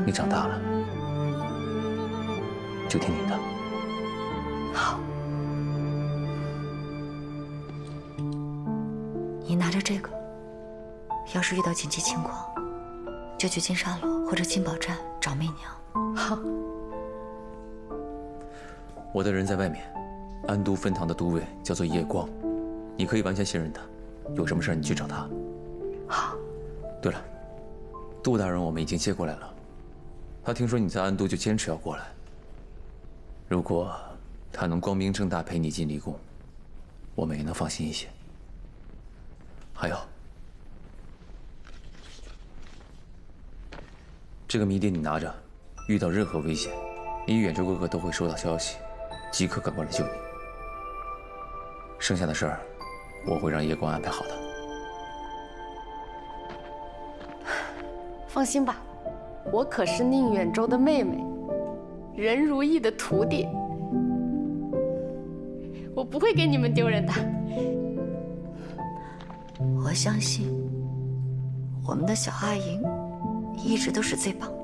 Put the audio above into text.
你长大了，就听你的。 好，你拿着这个，要是遇到紧急情况，就去金沙楼或者金宝寨找媚娘。好。 我的人在外面，安都分堂的都尉叫做叶光，你可以完全信任他。有什么事你去找他。 好。 对了，杜大人我们已经接过来了，他听说你在安都，就坚持要过来。如果他能光明正大陪你进离宫，我们也能放心一些。还有，这个迷迭你拿着，遇到任何危险，你与远州哥哥都会收到消息，即刻赶过来救你。剩下的事儿，我会让叶光安排好的。 放心吧，我可是宁远州的妹妹，任如意的徒弟，我不会给你们丢人的。 我相信，我们的小阿莹一直都是最棒的。